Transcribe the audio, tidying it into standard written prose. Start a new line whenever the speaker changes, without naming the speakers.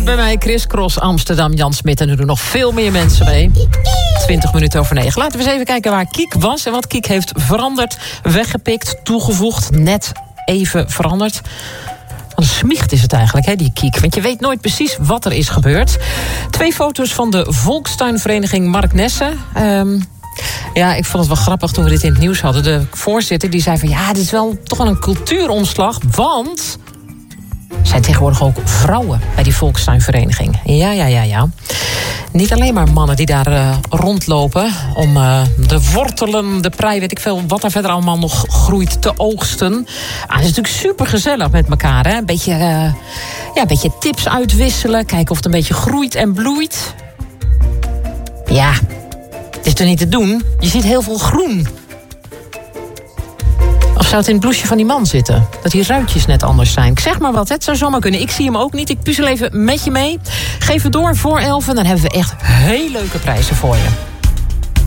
hoort bij mij Chris Cross, Amsterdam, Jan Smit. En er doen nog veel meer mensen mee. 20 minuten over 9. Laten we eens even kijken waar Kiek was en wat Kiek heeft veranderd, weggepikt, toegevoegd, net even veranderd. Wat een smiecht is het eigenlijk, hè, die Kiek. Want je weet nooit precies wat er is gebeurd. 2 foto's van de Volkstuinvereniging Mark Nessen. Ja, ik vond het wel grappig toen we dit in het nieuws hadden. De voorzitter die zei van ja, dit is wel toch wel een cultuuromslag. Want er zijn tegenwoordig ook vrouwen bij die Volkstuinvereniging. Ja. Niet alleen maar mannen die daar rondlopen om de wortelen, de prei, weet ik veel wat er verder allemaal nog groeit, te oogsten. Het is natuurlijk super gezellig met elkaar, hè? Een beetje tips uitwisselen, kijken of het een beetje groeit en bloeit. Ja, het is toch niet te doen? Je ziet heel veel groen. Of zou het in het bloesje van die man zitten? Dat die ruitjes net anders zijn. Ik zeg maar wat, het zou zomaar kunnen. Ik zie hem ook niet. Ik puzzel even met je mee. Geef het door voor 11 en dan hebben we echt heel leuke prijzen voor je.